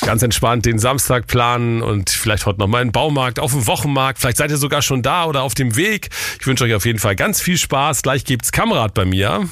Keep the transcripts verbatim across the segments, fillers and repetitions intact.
ganz entspannt den Samstag planen und vielleicht heute nochmal in den Baumarkt, auf dem Wochenmarkt. Vielleicht seid ihr sogar schon da oder auf dem Weg. Ich wünsche euch auf jeden Fall ganz viel Spaß. Gleich gibt's Kamerad bei mir.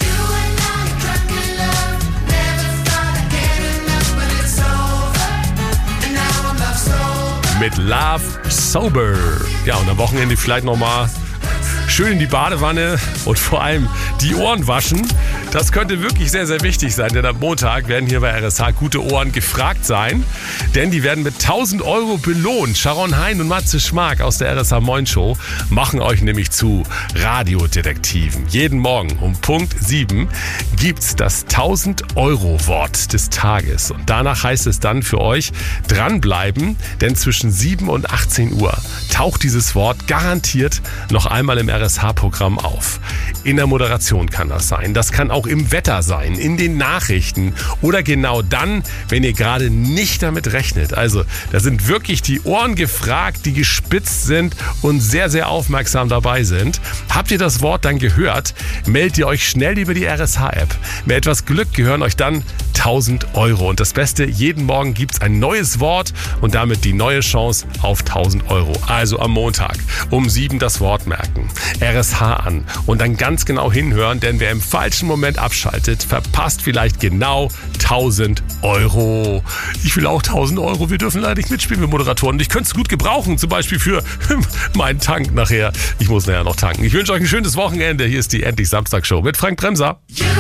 Mit Love Sober. Ja, und am Wochenende vielleicht nochmal schön in die Badewanne und vor allem die Ohren waschen. Das könnte wirklich sehr, sehr wichtig sein, denn am Montag werden hier bei R S H gute Ohren gefragt sein, denn die werden mit tausend Euro belohnt. Sharon Hein und Matze Schmark aus der R S H Moin Show machen euch nämlich zu Radiodetektiven. Jeden Morgen um Punkt sieben gibt's das tausend Euro Wort des Tages und danach heißt es dann für euch dranbleiben, denn zwischen sieben und achtzehn Uhr taucht dieses Wort garantiert noch einmal im R S H-Programm auf. In der Moderation kann das sein. Das kann auch im Wetter sein, in den Nachrichten oder genau dann, wenn ihr gerade nicht damit rechnet. Also da sind wirklich die Ohren gefragt, die gespitzt sind und sehr, sehr aufmerksam dabei sind. Habt ihr das Wort dann gehört, meldet ihr euch schnell über die R S H-App. Mit etwas Glück gehören euch dann tausend Euro. Und das Beste, jeden Morgen gibt es ein neues Wort und damit die neue Chance auf tausend Euro. Also am Montag um sieben das Wort merken, R S H an und dann ganz genau hinhören, denn wer im falschen Moment abschaltet, verpasst vielleicht genau tausend Euro. Ich will auch tausend Euro. Wir dürfen leider nicht mitspielen, wir Moderatoren. Ich könnte es gut gebrauchen, zum Beispiel für meinen Tank nachher. Ich muss nachher noch tanken. Ich wünsche euch ein schönes Wochenende. Hier ist die Endlich Samstag Show mit Frank Bremser.